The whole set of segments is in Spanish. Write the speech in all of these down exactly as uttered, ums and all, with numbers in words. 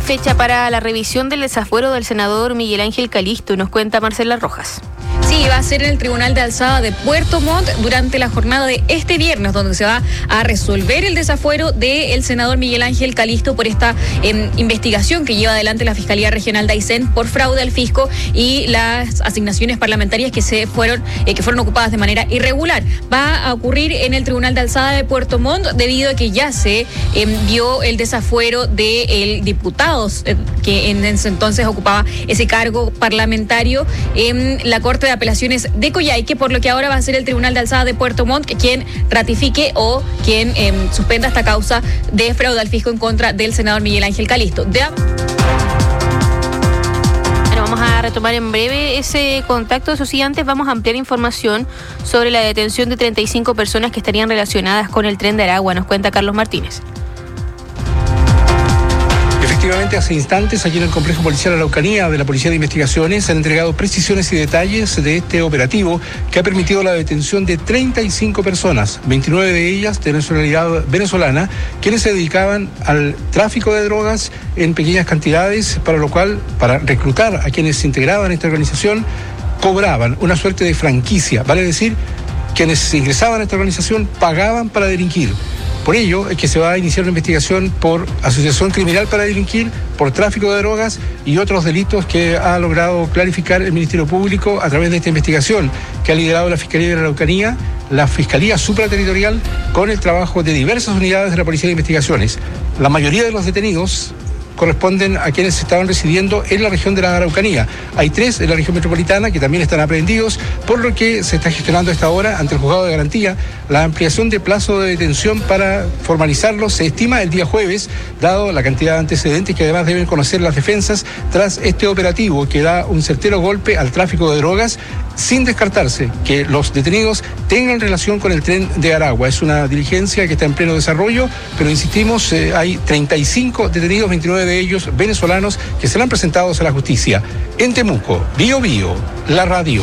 fecha para la revisión del desafuero del senador Miguel Ángel Calisto, nos cuenta Marcela Rojas. Sí, va a ser en el Tribunal de Alzada de Puerto Montt durante la jornada de este viernes, donde se va a resolver el desafuero del senador Miguel Ángel Calisto por esta eh, investigación que lleva adelante la Fiscalía Regional de Aysén por fraude al fisco y las asignaciones parlamentarias que se fueron eh, que fueron ocupadas de manera irregular. Va a ocurrir en el Tribunal de Alzada de Puerto Montt debido a que ya se envió el desafuero del diputado eh, que en ese entonces ocupaba ese cargo parlamentario en la Corte de Apelaciones de Coyhaique, por lo que ahora va a ser el Tribunal de Alzada de Puerto Montt quien ratifique o quien eh, suspenda esta causa de fraude al fisco en contra del senador Miguel Ángel Calisto. De... Bueno, vamos a retomar en breve ese contacto. Eso sí, antes vamos a ampliar información sobre la detención de treinta y cinco personas que estarían relacionadas con el Tren de Aragua. Nos cuenta Carlos Martínez. Efectivamente, hace instantes, aquí en el Complejo Policial Araucanía de la Policía de Investigaciones, se han entregado precisiones y detalles de este operativo que ha permitido la detención de treinta y cinco personas, veintinueve de ellas de nacionalidad venezolana, quienes se dedicaban al tráfico de drogas en pequeñas cantidades, para lo cual, para reclutar a quienes se integraban a esta organización, cobraban una suerte de franquicia, vale decir, quienes ingresaban a esta organización pagaban para delinquir. Por ello es que se va a iniciar una investigación por asociación criminal para delinquir, por tráfico de drogas y otros delitos que ha logrado clarificar el Ministerio Público a través de esta investigación que ha liderado la Fiscalía de la Araucanía, la Fiscalía Supraterritorial, con el trabajo de diversas unidades de la Policía de Investigaciones. La mayoría de los detenidos corresponden a quienes estaban residiendo en la región de la Araucanía. Hay tres en la región metropolitana que también están aprehendidos, por lo que se está gestionando a esta hora ante el Juzgado de Garantía la ampliación de plazo de detención para formalizarlos. Se estima el día jueves, dado la cantidad de antecedentes que además deben conocer las defensas tras este operativo que da un certero golpe al tráfico de drogas, sin descartarse que los detenidos tengan relación con el Tren de Aragua. Es una diligencia que está en pleno desarrollo, pero insistimos, eh, hay treinta y cinco detenidos, veintinueve de ellos venezolanos, que serán presentados a la justicia. En Temuco, Bío Bío, la radio.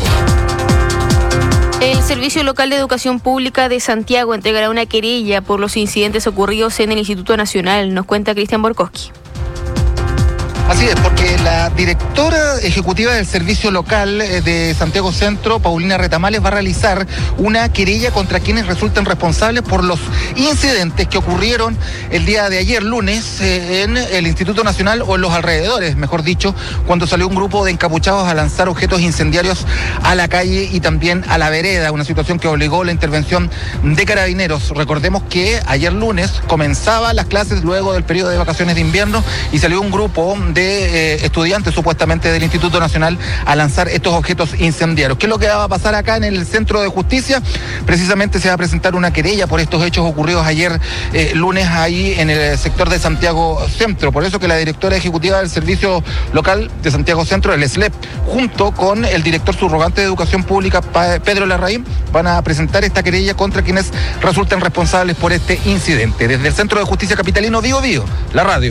El Servicio Local de Educación Pública de Santiago entregará una querella por los incidentes ocurridos en el Instituto Nacional, nos cuenta Cristian Borkowski. Así es, porque la directora ejecutiva del Servicio Local de Santiago Centro, Paulina Retamales, va a realizar una querella contra quienes resulten responsables por los incidentes que ocurrieron el día de ayer, lunes, eh, en el Instituto Nacional o en los alrededores, mejor dicho, cuando salió un grupo de encapuchados a lanzar objetos incendiarios a la calle y también a la vereda, una situación que obligó la intervención de carabineros. Recordemos que ayer lunes comenzaban las clases luego del periodo de vacaciones de invierno y salió un grupo de de eh, estudiantes supuestamente del Instituto Nacional a lanzar estos objetos incendiarios. ¿Qué es lo que va a pasar acá en el Centro de Justicia? Precisamente se va a presentar una querella por estos hechos ocurridos ayer eh, lunes ahí en el sector de Santiago Centro. Por eso que la directora ejecutiva del Servicio Local de Santiago Centro, el S L E P, junto con el director subrogante de Educación Pública, Pedro Larraín, van a presentar esta querella contra quienes resulten responsables por este incidente. Desde el Centro de Justicia Capitalino, Bío Bío, la radio.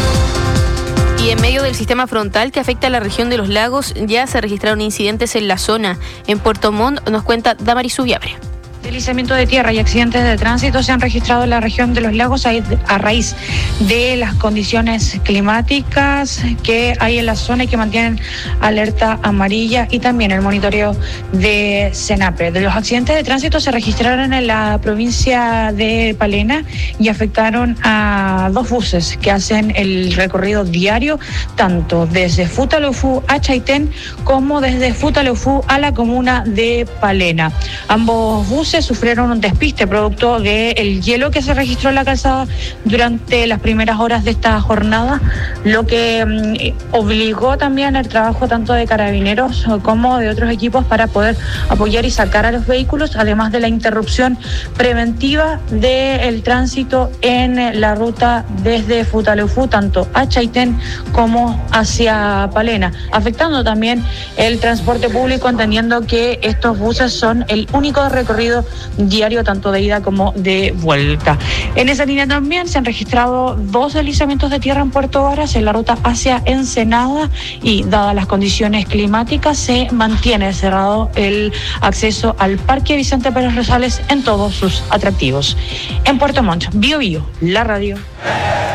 Y en medio del sistema frontal que afecta a la región de los lagos, ya se registraron incidentes en la zona. En Puerto Montt nos cuenta Damaris Subiabre. Deslizamiento de tierra y accidentes de tránsito se han registrado en la región de los lagos a, a raíz de las condiciones climáticas que hay en la zona y que mantienen alerta amarilla, y también el monitoreo de CENAPRE. De los accidentes de tránsito se registraron en la provincia de Palena y afectaron a dos buses que hacen el recorrido diario tanto desde Futaleufú a Chaitén como desde Futaleufú a la comuna de Palena. Ambos buses sufrieron un despiste producto del hielo que se registró en la calzada durante las primeras horas de esta jornada, lo que mm, obligó también el trabajo tanto de carabineros como de otros equipos para poder apoyar y sacar a los vehículos, además de la interrupción preventiva del tránsito en la ruta desde Futaleufú, tanto a Chaitén como hacia Palena, afectando también el transporte público, entendiendo que estos buses son el único recorrido diario tanto de ida como de vuelta. En esa línea también se han registrado dos deslizamientos de tierra en Puerto Varas en la ruta hacia Ensenada, y dadas las condiciones climáticas se mantiene cerrado el acceso al Parque Vicente Pérez Rosales en todos sus atractivos. En Puerto Montt, Bío Bío, la radio.